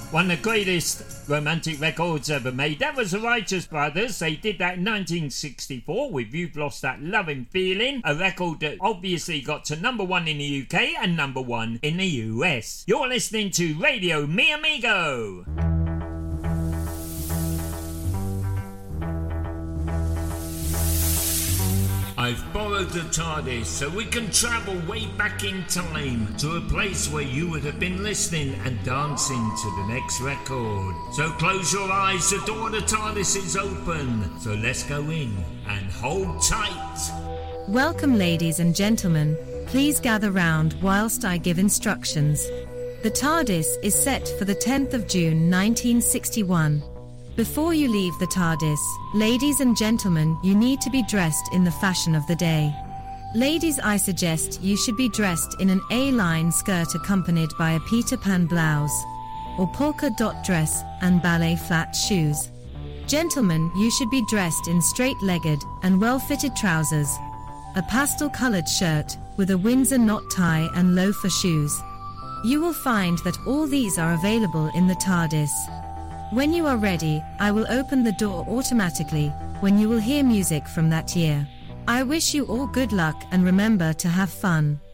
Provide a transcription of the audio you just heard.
One of the greatest romantic records ever made. That was the Righteous Brothers. They did that in 1964 with You've Lost That Loving Feeling, a record that obviously got to number 1 in the UK and number 1 in the US. You're listening to Radio Mi Amigo. I've borrowed the TARDIS so we can travel way back in time to a place where you would have been listening and dancing to the next record. So close your eyes, the door of the TARDIS is open. So let's go in and hold tight. Welcome, ladies and gentlemen. Please gather round whilst I give instructions. The TARDIS is set for the 10th of June 1961. Before you leave the TARDIS, ladies and gentlemen, you need to be dressed in the fashion of the day. Ladies, I suggest you should be dressed in an A-line skirt accompanied by a Peter Pan blouse, or polka dot dress and ballet flat shoes. Gentlemen, you should be dressed in straight-legged and well-fitted trousers, a pastel-colored shirt with a Windsor knot tie and loafer shoes. You will find that all these are available in the TARDIS. When you are ready, I will open the door automatically when you will hear music from that year. I wish you all good luck and remember to have fun.